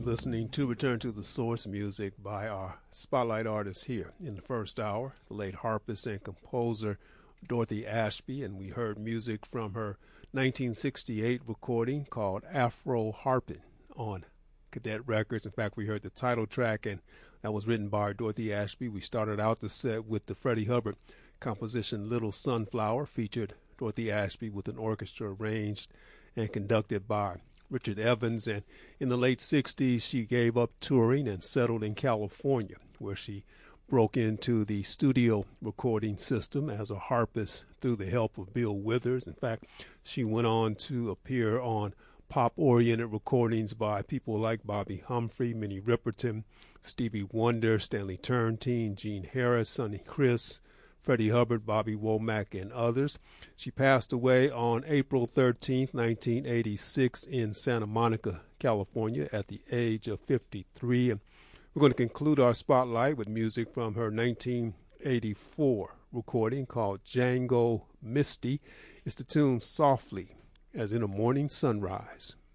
listening to Return to the Source music by our spotlight artist here in the first hour, the late harpist and composer Dorothy Ashby, and we heard music from her 1968 recording called Afro Harpin' on Cadet Records. In fact, we heard the title track, and that was written by Dorothy Ashby. We started out the set with the Freddie Hubbard composition Little Sunflower, featured Dorothy Ashby with an orchestra arranged and conducted by Richard Evans, and in the late 60s she gave up touring and settled in California, where she broke into the studio recording system as a harpist through the help of Bill Withers. In fact, she went on to appear on pop-oriented recordings by people like Bobby Humphrey, Minnie Riperton, Stevie Wonder, Stanley Turrentine, Gene Harris, Sonny Criss, Freddie Hubbard, Bobby Womack, and others. She passed away on April 13, 1986 in Santa Monica, California at the age of 53. And we're going to conclude our spotlight with music from her 1984 recording called Django Misty. It's the tune Softly as in a Morning Sunrise.